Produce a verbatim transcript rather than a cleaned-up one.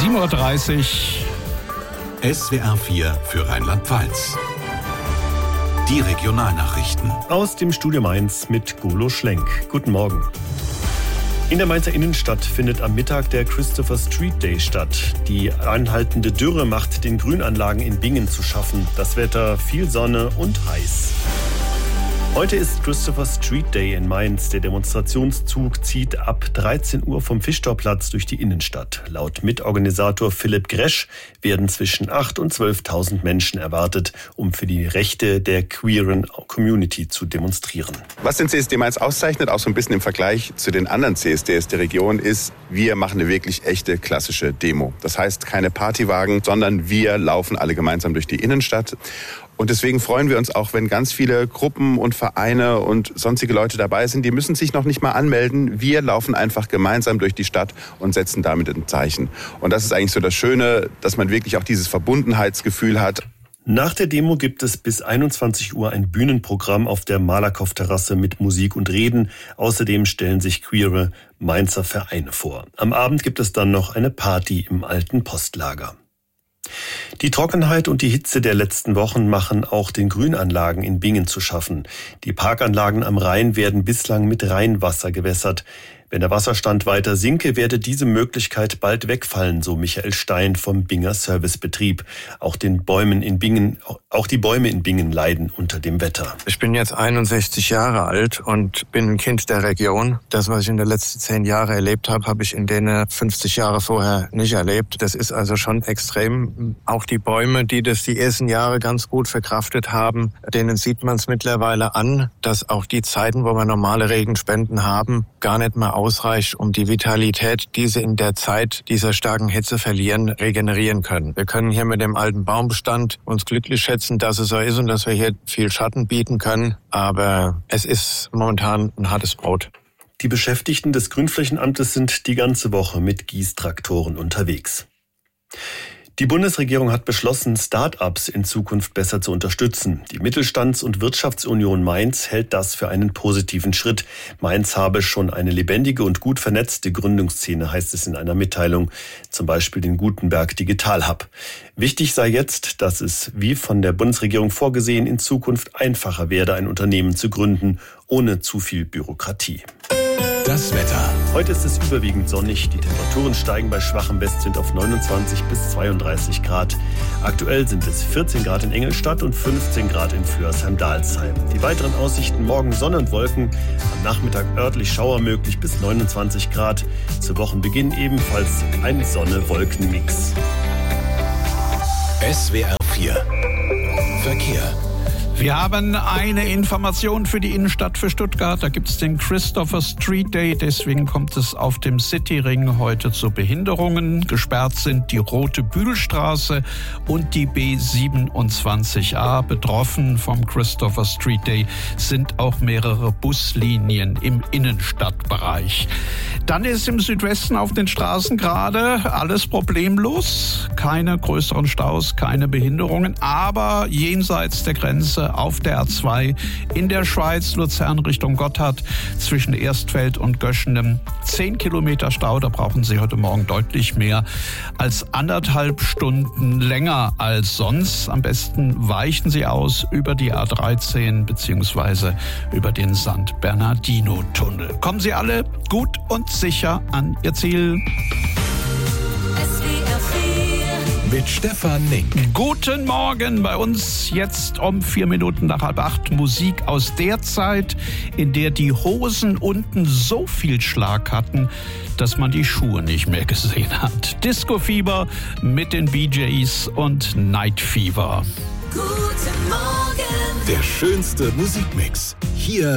sieben Uhr dreißig. S W R vier für Rheinland-Pfalz. Die Regionalnachrichten. Aus dem Studio Mainz mit Golo Schlenk. Guten Morgen. In der Mainzer Innenstadt findet am Mittag der Christopher Street Day statt. Die anhaltende Dürre macht den Grünanlagen in Bingen zu schaffen. Das Wetter viel Sonne und heiß. Heute ist Christopher Street Day in Mainz. Der Demonstrationszug zieht ab dreizehn Uhr vom Fischtorplatz durch die Innenstadt. Laut Mitorganisator Philipp Gresch werden zwischen achttausend und zwölftausend Menschen erwartet, um für die Rechte der queeren Community zu demonstrieren. Was den C S D Mainz auszeichnet, auch so ein bisschen im Vergleich zu den anderen C S Ds der Region, ist, wir machen eine wirklich echte klassische Demo. Das heißt, keine Partywagen, sondern wir laufen alle gemeinsam durch die Innenstadt. Und deswegen freuen wir uns auch, wenn ganz viele Gruppen und Vereine und sonstige Leute dabei sind. Die müssen sich noch nicht mal anmelden. Wir laufen einfach gemeinsam durch die Stadt und setzen damit ein Zeichen. Und das ist eigentlich so das Schöne, dass man wirklich auch dieses Verbundenheitsgefühl hat. Nach der Demo gibt es bis einundzwanzig Uhr ein Bühnenprogramm auf der Malakow-Terrasse mit Musik und Reden. Außerdem stellen sich queere Mainzer Vereine vor. Am Abend gibt es dann noch eine Party im alten Postlager. Die Trockenheit und die Hitze der letzten Wochen machen auch den Grünanlagen in Bingen zu schaffen. Die Parkanlagen am Rhein werden bislang mit Rheinwasser gewässert. Wenn der Wasserstand weiter sinke, werde diese Möglichkeit bald wegfallen, so Michael Stein vom Binger Servicebetrieb. Auch den Bäumen in Bingen, auch die Bäume in Bingen leiden unter dem Wetter. Ich bin jetzt einundsechzig Jahre alt und bin ein Kind der Region. Das, was ich in den letzten zehn Jahren erlebt habe, habe ich in den fünfzig Jahre vorher nicht erlebt. Das ist also schon extrem. Auch die Bäume, die das die ersten Jahre ganz gut verkraftet haben, denen sieht man es mittlerweile an, dass auch die Zeiten, wo wir normale Regenspenden haben, gar nicht mehr ausreicht, um die Vitalität, die sie in der Zeit dieser starken Hitze verlieren, regenerieren können. Wir können hier mit dem alten Baumbestand uns glücklich schätzen, dass es so ist und dass wir hier viel Schatten bieten können. Aber es ist momentan ein hartes Brot. Die Beschäftigten des Grünflächenamtes sind die ganze Woche mit Gießtraktoren unterwegs. Die Bundesregierung hat beschlossen, Start-ups in Zukunft besser zu unterstützen. Die Mittelstands- und Wirtschaftsunion Mainz hält das für einen positiven Schritt. Mainz habe schon eine lebendige und gut vernetzte Gründungsszene, heißt es in einer Mitteilung, zum Beispiel den Gutenberg Digital Hub. Wichtig sei jetzt, dass es, wie von der Bundesregierung vorgesehen, in Zukunft einfacher werde, ein Unternehmen zu gründen, ohne zu viel Bürokratie. Das Wetter. Heute ist es überwiegend sonnig. Die Temperaturen steigen bei schwachem Westwind auf neunundzwanzig bis zweiunddreißig Grad. Aktuell sind es vierzehn Grad in Engelstadt und fünfzehn Grad in Flörsheim-Dalsheim. Die weiteren Aussichten: morgen Sonne und Wolken, am Nachmittag örtlich Schauer möglich bis neunundzwanzig Grad. Zu Wochenbeginn ebenfalls ein Sonne-Wolken-Mix. S W R vier Verkehr. Wir haben eine Information für die Innenstadt für Stuttgart. Da gibt es den Christopher Street Day. Deswegen kommt es auf dem Cityring heute zu Behinderungen. Gesperrt sind die Rote Bühlstraße und die B siebenundzwanzig a. Betroffen vom Christopher Street Day sind auch mehrere Buslinien im Innenstadtbereich. Dann ist im Südwesten auf den Straßen gerade alles problemlos. Keine größeren Staus, keine Behinderungen. Aber jenseits der Grenze auf der A zwei in der Schweiz, Luzern Richtung Gotthard, zwischen Erstfeld und Göschenem. Zehn Kilometer Stau, da brauchen Sie heute Morgen deutlich mehr als anderthalb Stunden länger als sonst. Am besten weichen Sie aus über die A dreizehn beziehungsweise über den Sankt Bernardino-Tunnel. Kommen Sie alle gut und sicher an Ihr Ziel. Mit Stefan Link. Guten Morgen, bei uns jetzt um vier Minuten nach halb acht Musik aus der Zeit, in der die Hosen unten so viel Schlag hatten, dass man die Schuhe nicht mehr gesehen hat. Disco Fieber mit den B Js und Night Fever. Guten Morgen. Der schönste Musikmix. Hier